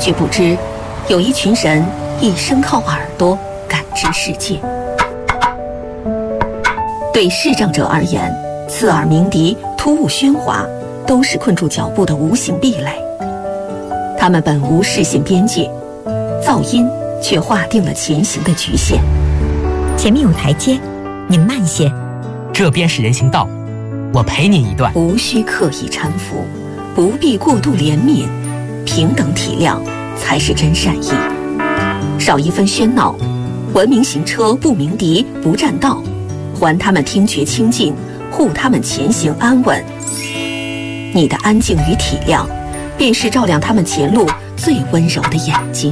据不知，有一群人一生靠耳朵感知世界。对视障者而言，刺耳鸣笛、突兀喧哗都是困住脚步的无形壁垒。他们本无视线边界，噪音却划定了前行的局限。 前面有台阶，你慢些。 这边是人行道，我陪你一段。 无需刻意搀扶，不必过度怜悯，平等体谅才是真善意。少一分喧闹，文明行车不鸣笛不占道，还他们听觉清净，护他们前行安稳。你的安静与体谅，便是照亮他们前路最温柔的眼睛。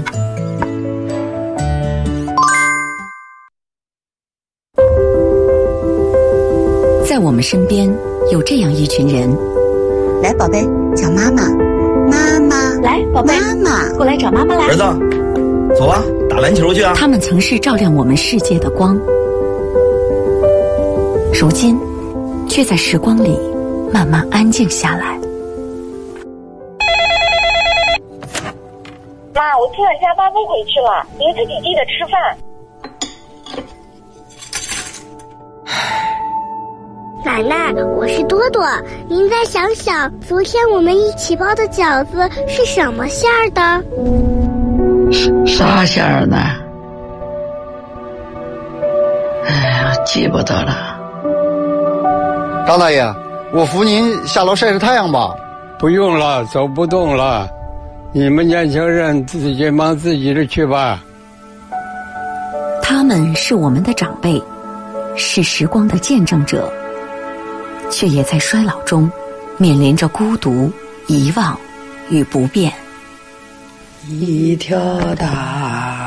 在我们身边有这样一群人， 来，宝贝，叫妈妈，妈妈， 来，宝贝， 妈妈， 过来找妈妈来。 儿子，走啊，打篮球去啊！ 他们曾是照亮我们世界的光，如今却在时光里慢慢安静下来。 妈，我今晚加班不回去了，您自己记得吃饭。 奶奶，我是多多。您再想想，昨天我们一起包的饺子是什么馅儿的？ 啥馅儿呢？哎呀，记不得了。 张大爷，我扶您下楼晒晒太阳吧。 不用了，走不动了。你们年轻人自己忙自己的去吧。 他们是我们的长辈，是时光的见证者，却也在衰老中面临着孤独、遗忘与不变。 一条大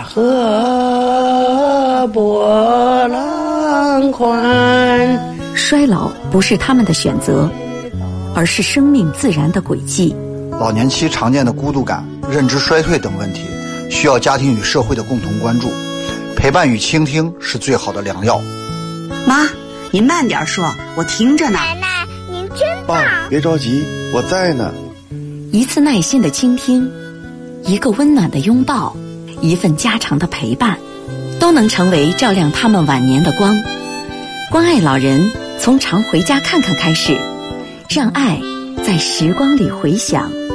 河波浪宽。 衰老不是他们的选择，而是生命自然的轨迹。 老年期常见的孤独感、认知衰退等问题，需要家庭与社会的共同关注。陪伴与倾听是最好的良药。 妈，您慢点说，我听着呢。 奶奶，您真棒！ 爸，别着急，我在呢。 一次耐心的倾听，一个温暖的拥抱，一份家常的陪伴，都能成为照亮他们晚年的光。关爱老人，从常回家看看开始，让爱在时光里回响。